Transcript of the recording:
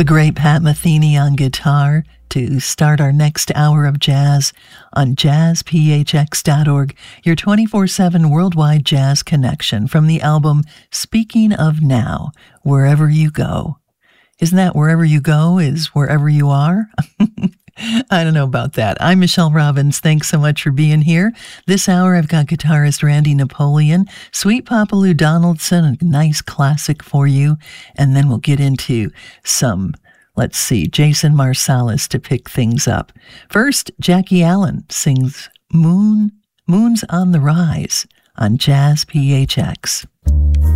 The great Pat Metheny on guitar to start our next hour of jazz on jazzphx.org, your 24/7 worldwide jazz connection from the album Speaking of Now, Wherever You Go. Isn't that wherever you go is wherever you are? I don't know about that. I'm Michelle Robbins. Thanks so much for being here. This hour, I've got guitarist Randy Napoleon, Sweet Papa Lou Donaldson, a nice classic for you. And then we'll get into some, let's see, Jason Marsalis to pick things up. First, Jackie Allen sings Moon's on the Rise on Jazz PHX.